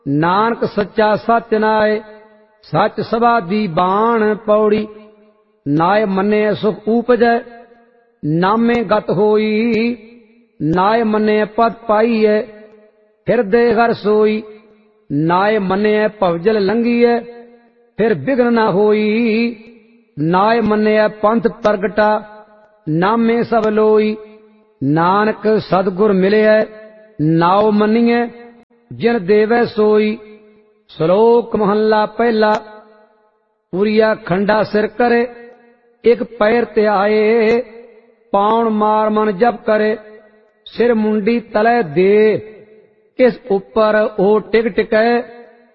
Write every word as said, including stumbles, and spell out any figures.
नानक सच्चा सत्य नाय सच सबादी बाण पौड़ी। नाय मन्ने सुख उपजै नामे गत होई। नाय मन्ने पद पाईऐ हिरदे घर सोई। नाय मन्ने भवजल लंघीऐ फिर बिघ्न न होई। नाय मन्ने पंथ प्रगटा नामे सब लोई। नानक सतगुर मिले नाव मन्निए जिन देवै सोई। श्लोक महला पहला। पुरिया खंडा सिर करे एक पैर ते आए। पाउन मार मन जप करे सिर मुंडी तले दे। किस ऊपर ओ टिक टिकै